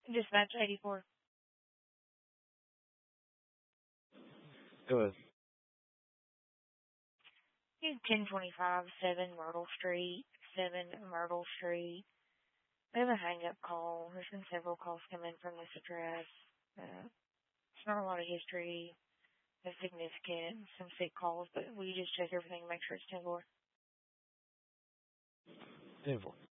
Dispatch 84. Go ahead. 1025 7 Myrtle Street. 7 Myrtle Street. We have a hang-up call. There's been several calls come in from this address. It's not a lot of history. It's significant. Some sick calls, but we just check everything and make sure it's 10-4. 10-4.